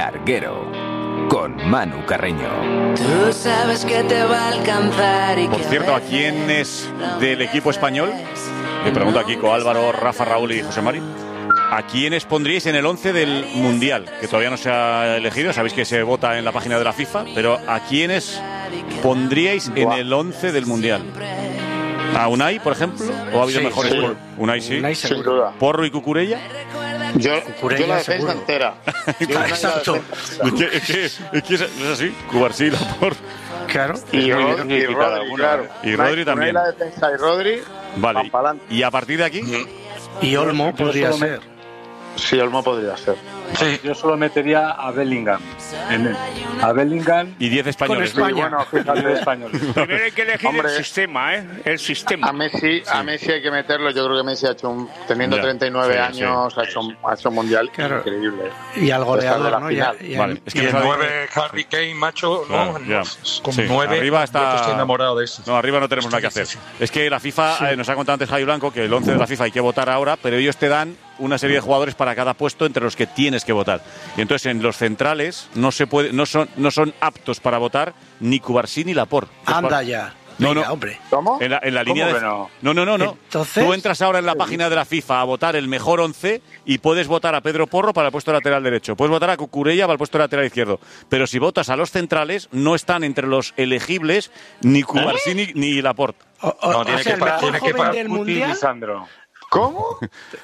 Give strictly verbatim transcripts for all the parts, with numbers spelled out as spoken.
Larguero, con Manu Carreño. Tú sabes que te va a alcanzar y Por que cierto, ¿a quién es del equipo español? Le pregunto a Kiko, Álvaro, Rafa, Raúl y José Mari. ¿A quiénes pondríais en el once del Mundial? Que todavía no se ha elegido, sabéis que se vota en la página de la FIFA, pero ¿a quiénes pondríais en el once del Mundial? ¿A Unai, por ejemplo? ¿O ha habido Sí, mejores? sí. Por... Unai, sí. Unai, sin duda. ¿Porro y Cucurella? Yo, Cucurella, yo la defensa seguro. entera. Yo una Exacto. defensa Es que es, que, es, que es así, Cubarsí, Laporte. Claro. Y, Es muy Rodri, difícil y quitar Rodri, alguno, claro. ¿eh? Y Rodri Unai- también. Unai la defensa y Rodri Vale, van pa'lante. y a partir de aquí, Y Olmo Yo podría solo me- ser. Sí, Olmo podría ser. Sí. Yo solo metería a Bellingham. En él. A Bellingham y diez españoles. Con España. bueno, fíjate de español. Primero hay que elegir Hombre. el sistema, ¿eh? El sistema. A Messi, a Messi hay que meterlo. Yo creo que Messi ha hecho un, teniendo Ya, treinta y nueve sí, años, Ha, hecho, un- ha hecho un mundial Claro. increíble. Y al Esta de goleador, la ¿no? Y a- final. y a- Vale, es Y que el nos ha- nueve Harry Kane, macho, Claro, ¿no? ya. Con Sí, nueve, arriba está- yo estoy enamorado de eso. No, arriba no tenemos nada que hacer. Es que la FIFA, eh, nos ha contado antes Javi Blanco que el once de la FIFA hay que votar ahora, pero ellos te dan una serie de jugadores para cada puesto entre los que tienes que votar. Y entonces en los centrales no se puede, no son, no son aptos para votar ni Cubarsí ni Laporte. Anda ya. No, Venga, no. hombre. ¿Cómo? En la, en la ¿Cómo línea de... que no? no, no, no, no. Entonces- Tú entras ahora en la página de la FIFA a votar el mejor once y puedes votar a Pedro Porro para el puesto lateral derecho. Puedes votar a Cucurella para el puesto lateral izquierdo. Pero si votas a los centrales, no están entre los elegibles ni Cubarsí ni, ni Laporte. O, o- No, o tiene sea, que el pa- mejor tiene que joven pa- del Guti y mundial. Lisandro. ¿Cómo?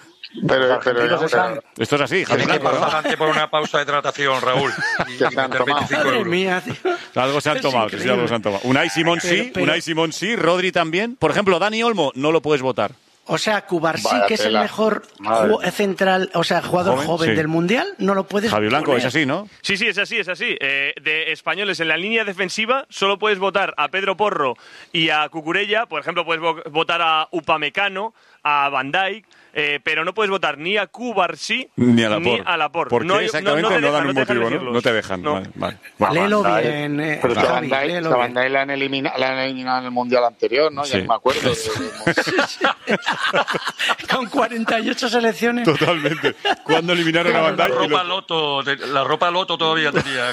Pero, pero, argentinos pero- están- Esto es así, Javi Tienes que Blanco, pasar ¿no? antes por una pausa de hidratación, Raúl. Y, Que y se han meter tomado. veinticinco Madre euros. mía, tío. Algo se han Es tomado, sí, increíble. algo se han tomado. Unai Simón sí, Pero- pero- Unai Simón sí, Rodri también. Por ejemplo, Dani Olmo no lo puedes votar. O sea, Cubarsí, Vaya que es el tela. mejor Madre ju- central, o sea, jugador Joven, joven, sí. del mundial, no lo puedes Javi Blanco, poner. es así, ¿no? Sí, sí, es así, es así. Eh, de españoles en la línea defensiva solo puedes votar a Pedro Porro y a Cucurella. Por ejemplo, puedes vo- votar a Upamecano, a Van Dijk, eh, pero no puedes votar ni a Cubarsí Ni a Laporte. ni a Laporte. ¿Por qué no, hay- exactamente? no, No, te dejan, dan no un te dejan motivo, ¿no? elegirlos. No te dejan. No. Vale, vale. Vale. Léelo Van Dijk. bien, eh, Pero que Javi, Van Dijk, léelo que Van bien. Dijk la han eliminado, la han eliminado en el mundial anterior, ¿no? Sí. Ya no me acuerdo. Con cuarenta y ocho selecciones. Totalmente. Cuando eliminaron a Van La Dijk y ropa lo- loto, de- la ropa loto todavía tenía.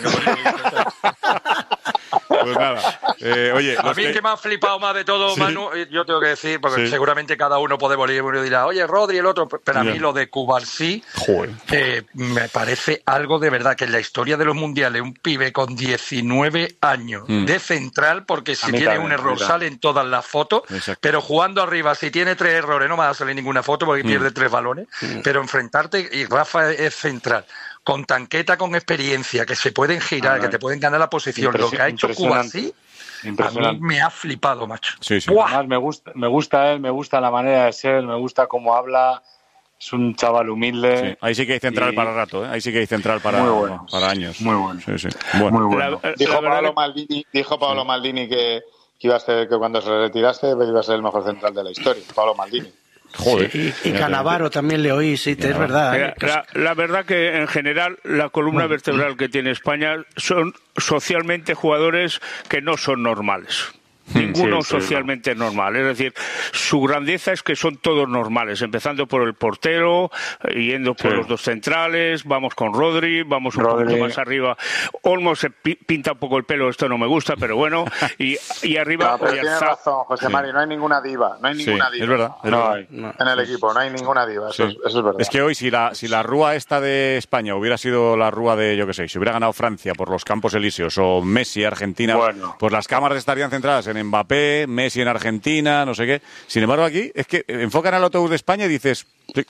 Pues nada. Eh, oye, A los mí que- que me ha flipado más de todo, Sí. Manu, eh, yo tengo que decir, porque Sí. seguramente cada uno podemos leer y dirá, oye, Rodri, el otro, pero a Ya. mí lo de Cubarsí Joder. eh, me parece algo de verdad, que en la historia de los mundiales, un pibe con diecinueve años Mm. de central, porque si A mí tiene también, un a mí error también. sale en todas las fotos, Exacto. pero jugando arriba, si tiene tres errores, no va a salir ninguna foto porque Mm. pierde tres balones, pero enfrentarte, y Rafa es central, con tanqueta, con experiencia, que se pueden girar, Ah, que te pueden ganar la posición, lo que ha hecho impresionante. Cubarsí, a mí Impresionante. me ha flipado, macho. Sí, sí. ¡Buah! Además, me gusta, me gusta él, me gusta la manera de ser, me gusta cómo habla. Es un chaval humilde. Sí, ahí sí que hay central Y- para rato, ¿eh? Ahí sí que hay central para, Muy bueno. para años. Muy bueno. Sí, sí. Bueno. Muy bueno. La- Dijo la verdad Paolo que- Maldini, dijo Paolo Maldini que, que iba a ser, que cuando se retirase iba a ser el mejor central de la historia. Paolo Maldini. Joder. Y, y Canavaro también le oí, sí, es verdad. Mira, eh, que- la, la verdad que en general la columna vertebral que tiene España son socialmente jugadores que no son normales. Ninguno sí, sí, socialmente normal. Es decir, su grandeza es que son todos normales, empezando por el portero, eh, yendo por Sí. los dos centrales, vamos con Rodri, vamos un Rodri. poquito más arriba. Olmo se pi- pinta un poco el pelo, esto no me gusta, pero bueno. Y, y arriba, No, pero tienes Oyarzabal- razón, José Sí. Mari, no hay ninguna diva, no hay Sí, ninguna diva. es verdad. es No verdad. hay. no. En el equipo, no hay ninguna diva, eso, Sí. es, eso es verdad. Es que hoy, si la, si la rúa esta de España hubiera sido la rúa de, yo qué sé, si hubiera ganado Francia por los Campos Elíseos o Messi, Argentina, Bueno. pues las cámaras estarían centradas en Mbappé, Messi en Argentina, no sé qué. Sin embargo, aquí es que enfocan al autobús de España y dices,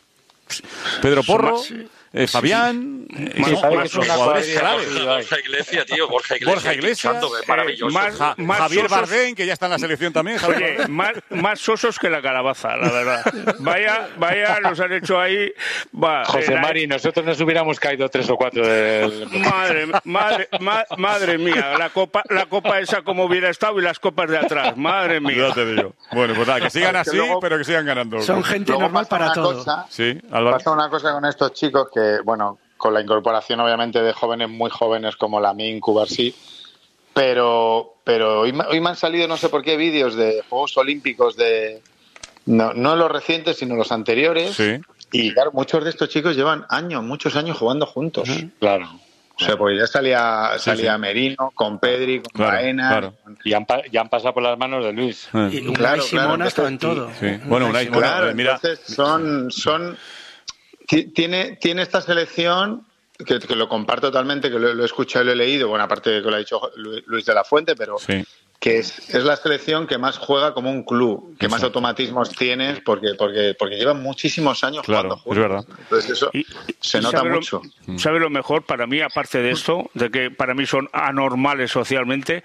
Pedro Porro, eh, Fabián, eh, Más- son ¿sabes más qué es una jugadores cuadrilla? clave. Borja Iglesias, tío, Borja Iglesias. Borja Iglesias, pinchando, que es eh, maravilloso. más- Ja- más Javier sosos- Bardem, que ya está en la selección también. Javier Oye, Bardem. más, más sosos que la calabaza, la verdad. Vaya, vaya, nos han hecho ahí. Va, José eh, la- Mari, nosotros nos hubiéramos caído tres o cuatro del... Madre, madre, ma- madre mía, la copa, la copa esa como hubiera estado y las copas de atrás, madre mía. Ya te digo. Bueno, pues nada, que sigan Es que así, luego- pero que sigan ganando. Son gente Luego normal pasa para una todo. cosa- Sí, Álvaro. Pasa una cosa con estos chicos que, bueno, con la incorporación obviamente de jóvenes muy jóvenes como Lamine, Cubarsí, pero, pero hoy, me- hoy me han salido no sé por qué vídeos de Juegos Olímpicos de no, no los recientes sino los anteriores Sí. y claro, muchos de estos chicos llevan años, muchos años jugando juntos. Claro. O sea, pues ya salía, salía sí, sí. Merino, con Pedri, con claro, Baena. Claro. Y han, ya han pasado por las manos de Luis. Y Unai claro, Simón claro, ha estado en todo. Sí. Bueno, Unai Simón, claro, mira. Entonces son, son tiene, tiene esta selección que, que lo comparto totalmente, que lo, lo he escuchado y lo he leído, bueno, aparte de que lo ha dicho Luis de la Fuente, pero sí. que es, es la selección que más juega como un club, que eso. más automatismos tienes, porque porque porque llevan muchísimos años claro, jugando. Es verdad. Entonces eso y, se y nota sabe mucho. Lo, ¿Sabe lo mejor para mí, aparte de esto, de que para mí son anormales socialmente?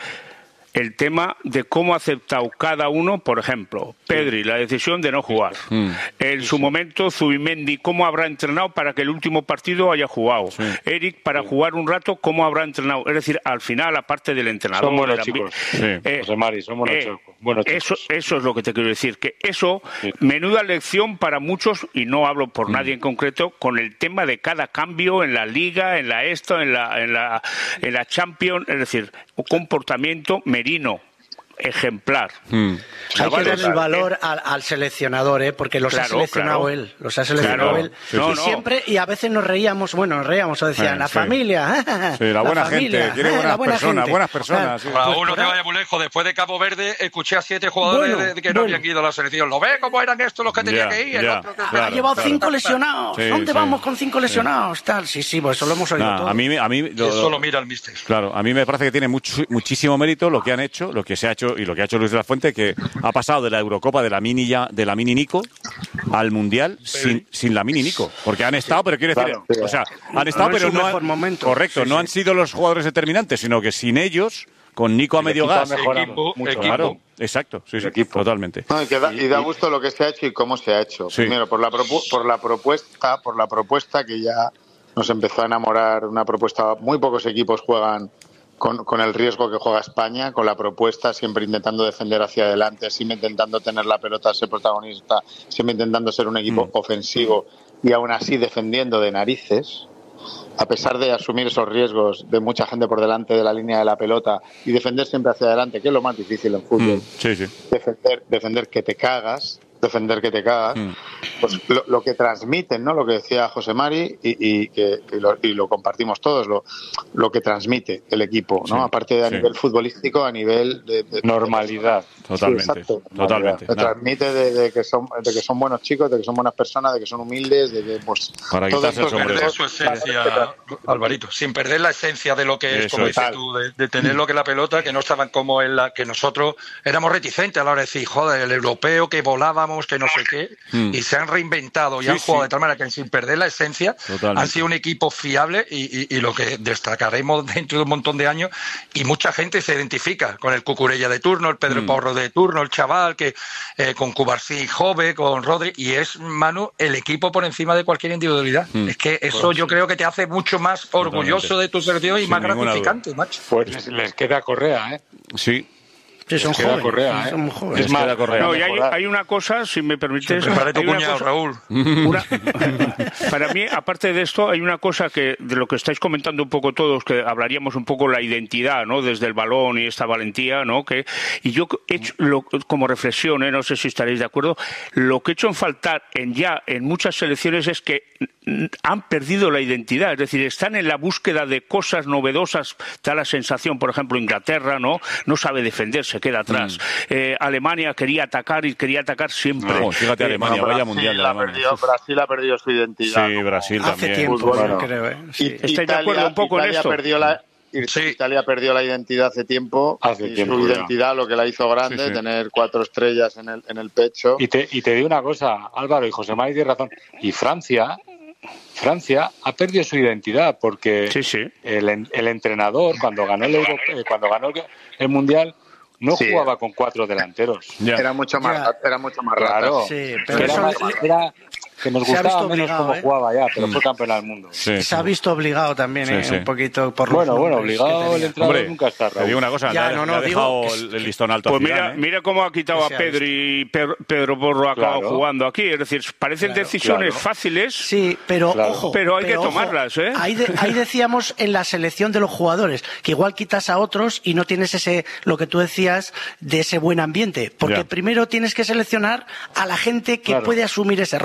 El tema de cómo ha aceptado cada uno, por ejemplo, Pedri, la decisión de no jugar. Mm. En sí, su sí. momento, Zubimendi, cómo habrá entrenado para que el último partido haya jugado. Sí. Eric, para sí. jugar un rato, cómo habrá entrenado. Es decir, al final, aparte del entrenador... Son buenos la... chicos. Sí. Eh, José Mari, son buenos, eh, chicos. buenos chicos. Eso, eso es lo que te quiero decir, que eso, sí. menuda lección para muchos, y no hablo por mm. nadie en concreto, con el tema de cada cambio en la Liga, en la esto, en la, en la, en la Champions, es decir, un comportamiento Merino. Ejemplar. Hmm. Hay que darle el valor al, al seleccionador, ¿eh? Porque los claro, ha seleccionado claro. él. Los ha seleccionado claro. él. Sí, no, y no. siempre, y a veces nos reíamos, bueno, nos reíamos, o decían, eh, la sí. familia. Sí, la buena la familia, gente, quiere buenas buena personas, gente. buenas personas. Claro. Sí. Raúl, no te vayas muy lejos. Después de Cabo Verde, escuché a siete jugadores bueno, de, que no bueno. habían ido a la selección. ¿Lo ves cómo eran estos los que tenían yeah, que ir? El yeah, otro que... claro, ha llevado claro. cinco lesionados. Sí, ¿Dónde sí. vamos con cinco lesionados? Sí. Tal. Sí, sí, pues eso lo hemos oído nah, todo. A mí, a mí, lo, eso lo mira el míster. Claro, a mí me parece que tiene mucho, muchísimo mérito lo que han hecho, lo que se ha hecho y lo que ha hecho Luis de la Fuente, que ha pasado de la Eurocopa de la mini ya, de la mini Nico al Mundial sin, sin la mini Nico, porque han estado, pero quiero decir, claro, o sea, han estado, no pero no han, momento. correcto, sí, no sí. han sido los jugadores determinantes, sino que sin ellos, con Nico a medio gas, equipo, mucho, equipo. Claro, exacto, sí, sí, equipo. totalmente. No, y, que da, y da gusto lo que se ha hecho y cómo se ha hecho. Sí. Primero por la propu- por la propuesta, por la propuesta que ya nos empezó a enamorar, una propuesta, muy pocos equipos juegan Con, con el riesgo que juega España, con la propuesta, siempre intentando defender hacia adelante, siempre intentando tener la pelota, ser protagonista, siempre intentando ser un equipo mm. ofensivo y aún así defendiendo de narices, a pesar de asumir esos riesgos de mucha gente por delante de la línea de la pelota y defender siempre hacia adelante, que es lo más difícil en fútbol. Mm. Sí, sí. Defender, defender que te cagas, defender que te cagas, mm. pues lo, lo que transmiten, ¿no? Lo que decía José Mari y, y que y lo, y lo compartimos todos, lo, lo que transmite el equipo, ¿no? Sí, aparte de a sí. nivel futbolístico, a nivel de, de normalidad, de, totalmente, sí, exacto, totalmente. Se transmite de, de que son de que son buenos chicos, de que son buenas personas, de que son humildes, de que pues para quitarse el sombrero. Perder su esencia, Alvarito, sin perder la esencia de lo que es, Eso como es. dices tú, de, de tener lo que es la pelota, que no estaban como en la que nosotros éramos reticentes a la hora de decir, joder, el europeo que volábamos, que no sé qué, mm. y se han reinventado y sí, han jugado sí. de tal manera que sin perder la esencia Totalmente. han sido un equipo fiable y, y, y lo que destacaremos dentro de un montón de años, y mucha gente se identifica con el Cucurella de turno, el Pedro mm. Porro de turno, el chaval que eh, con Cubarsí Jove, con Rodri, y es, Manu, el equipo por encima de cualquier individualidad. Mm. Es que eso pues, yo creo que te hace mucho más orgulloso Totalmente. de tu selección y Sin más gratificante, duda. macho. Pues les, les queda Correa, ¿eh? Sí. Sí, son jóvenes, Correa, ¿eh? son jóvenes. Es más, Correa. No, y hay, hay una cosa, si me permites. Prepara tu cosa, cuñado, Raúl. Una, para mí, aparte de esto, hay una cosa que de lo que estáis comentando un poco todos, que hablaríamos un poco la identidad, ¿no? Desde el balón y esta valentía, ¿no? Que y yo he hecho lo, como reflexión, ¿eh? No sé si estaréis de acuerdo. Lo que he hecho en faltar en ya en muchas selecciones es que han perdido la identidad, es decir, están en la búsqueda de cosas novedosas. Da la sensación, por ejemplo, Inglaterra, ¿no? No sabe defenderse, queda atrás. Mm. Eh, Alemania quería atacar y quería atacar siempre. No, fíjate, Alemania, eh, vaya mundial de Alemania. Perdido, Brasil ha perdido su identidad. Sí, Brasil Hace también. tiempo, bueno. creo, ¿eh? Sí. ¿Estáis Italia, de acuerdo un poco Italia en esto? Perdió la, sí. Italia perdió la identidad hace tiempo. Hace y tiempo, su ya. identidad, lo que la hizo grande, Sí, sí. tener cuatro estrellas en el, en el pecho. Y te, y te digo una cosa, Álvaro y José Mari tiene razón. Y Francia... Francia ha perdido su identidad porque sí, sí. El, el entrenador cuando ganó el Euro, cuando ganó el, el Mundial no sí. jugaba con cuatro delanteros. Ya. Era mucho más ya. era mucho más claro. Sí, pero era, eso más, le... era que nos gustaba menos obligado, cómo ¿eh? jugaba ya, pero mm. fue campeón del mundo. Sí, se sí. ha visto obligado también, sí, ¿eh? sí. Un poquito por bueno, los bueno, obligado el entrenador Hombre, nunca está. Te digo una cosa, ya, le, no, no, le ha digo dejado el listón alto. Pues a Zidane, mira, ¿eh? mira cómo ha quitado a Pedri y Pedro, Pedro Porro ha acabado Claro. jugando aquí. Es decir, parecen Claro, decisiones claro. fáciles, Sí, pero Claro. ojo. pero hay que ojo, tomarlas, ¿eh? Ahí, de- ahí decíamos en la selección de los jugadores que igual quitas a otros y no tienes ese, lo que tú decías, de ese buen ambiente. Porque Ya. primero tienes que seleccionar a la gente que Claro. puede asumir ese rol. Correcto.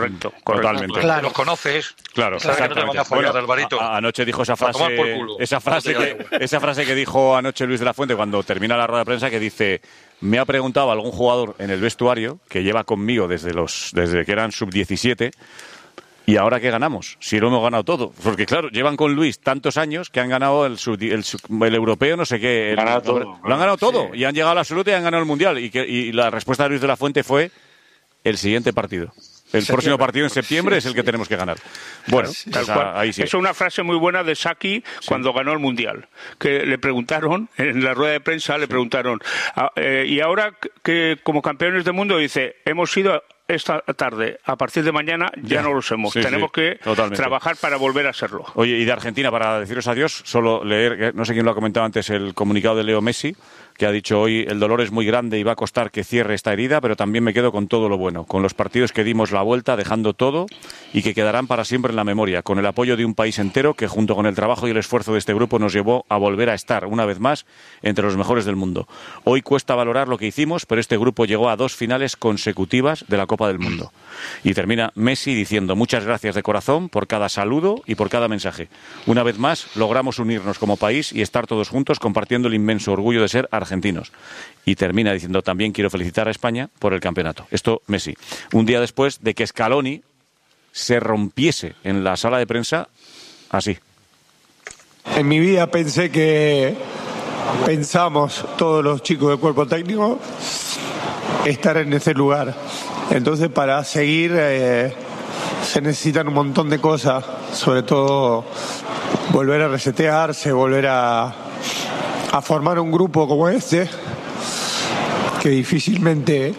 Correcto, correcto. Totalmente. Claro. Los conoces. Claro, exactamente. No te van a fallar, bueno, Alvarito. A, anoche dijo esa frase, esa frase, que, esa frase que dijo anoche Luis de la Fuente cuando termina la rueda de prensa, que dice: me ha preguntado algún jugador en el vestuario que lleva conmigo desde los desde que eran sub diecisiete. ¿Y ahora qué ganamos? Si lo hemos ganado todo. Porque, claro, llevan con Luis tantos años que han ganado el, sub, el, el europeo, no sé qué. El, ganado todo, lo han ganado todo. Sí. Y han llegado a la absoluta y han ganado el mundial. Y, que, y la respuesta de Luis de la Fuente fue: el siguiente partido. El próximo partido en septiembre sí, es el que sí. tenemos que ganar. Bueno, sí, pues a, ahí sí. Es una frase muy buena de Saki sí. cuando ganó el Mundial. Que le preguntaron, en la rueda de prensa, sí. le preguntaron, eh, y ahora que como campeones del mundo, dice, hemos sido esta tarde, a partir de mañana ya, ya no lo somos. Sí, Tenemos sí, que totalmente. trabajar para volver a serlo. Oye, y de Argentina, para deciros adiós, solo leer, no sé quién lo ha comentado antes, el comunicado de Leo Messi, que ha dicho hoy: el dolor es muy grande y va a costar que cierre esta herida, pero también me quedo con todo lo bueno, con los partidos que dimos la vuelta dejando todo y que quedarán para siempre en la memoria, con el apoyo de un país entero que junto con el trabajo y el esfuerzo de este grupo nos llevó a volver a estar una vez más entre los mejores del mundo. Hoy cuesta valorar lo que hicimos, pero este grupo llegó a dos finales consecutivas de la Copa del Mundo. Y termina Messi diciendo: muchas gracias de corazón por cada saludo y por cada mensaje. Una vez más logramos unirnos como país y estar todos juntos compartiendo el inmenso orgullo de ser argentinos. argentinos. Y termina diciendo: también quiero felicitar a España por el campeonato. Esto Messi. Un día después de que Scaloni se rompiese en la sala de prensa así. En mi vida pensé que pensamos todos los chicos del cuerpo técnico estar en ese lugar. Entonces para seguir eh, se necesitan un montón de cosas, sobre todo volver a resetearse, volver a a formar un grupo como este, que difícilmente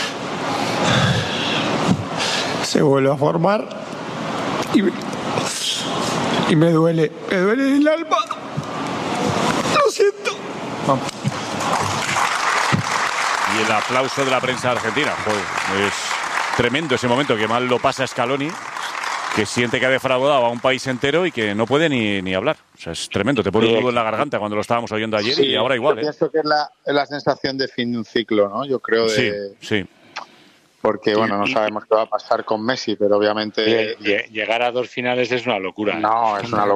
se vuelve a formar, y, y me duele, me duele el alma, lo siento. Y el aplauso de la prensa argentina, joder, es tremendo ese momento, que mal lo pasa Scaloni, que siente que ha defraudado a un país entero y que no puede ni, ni hablar. O sea, es tremendo, te pone un nudo en la garganta cuando lo estábamos oyendo ayer sí, y ahora igual. Yo ¿eh? pienso que es la, es la sensación de fin de un ciclo, ¿no? Yo creo de... Sí, sí. Porque, bueno, no sabemos qué va a pasar con Messi, pero obviamente... Llegar a dos finales es una locura. No, es una locura.